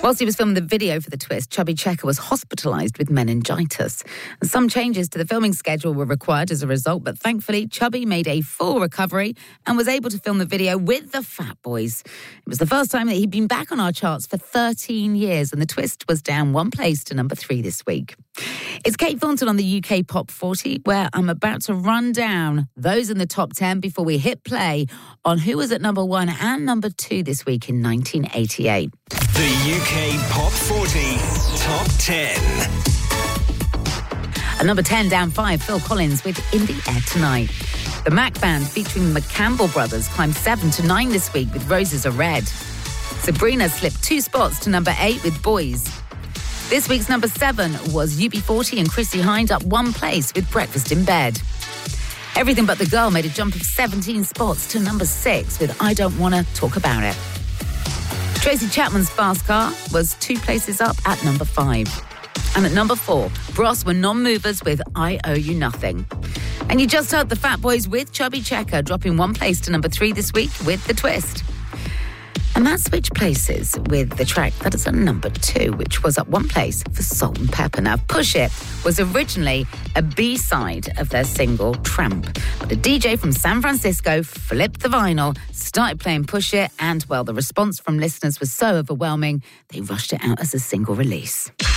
Whilst he was filming the video for The Twist, Chubby Checker was hospitalised with meningitis. And some changes to the filming schedule were required as a result, but thankfully, Chubby made a full recovery and was able to film the video with the Fat Boys. It was the first time that he'd been back on our charts for 13 years, and The Twist was down one place to number 3 this week. It's Kate Thornton on the UK Pop 40, where I'm about to run down those in the top 10 before we hit play on who was at number 1 and number 2 this week in 1988. The UK Pop 40 Top 10. At number 10, down 5, Phil Collins with In the Air Tonight. The Mac Band featuring the McCampbell Brothers climbed 7 to 9 this week with Roses Are Red. Sabrina slipped 2 spots to number 8 with Boys. This week's number 7 was UB40 and Chrissie Hynde up 1 place with Breakfast in Bed. Everything But the Girl made a jump of 17 spots to number 6 with I Don't Wanna Talk About It. Tracy Chapman's Fast Car was 2 places up at number 5. And at number 4, Bros were non-movers with I Owe You Nothing. And you just heard the Fat Boys with Chubby Checker dropping 1 place to number 3 this week with The Twist. And that switched places with the track that is at number 2, which was up 1 place for Salt and Pepper. Now, Push It was originally a B-side of their single, Tramp. But a DJ from San Francisco flipped the vinyl, started playing Push It, and, well, the response from listeners was so overwhelming, they rushed it out as a single release.